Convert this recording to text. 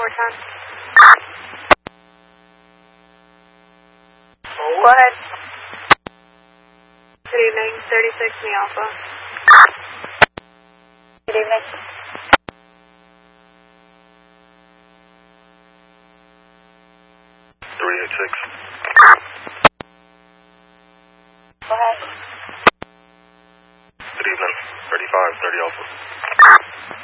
more time. Go ahead. Good evening, 36 Me Alpha. Good evening. Go ahead. Good evening, 35, 30 Alpha.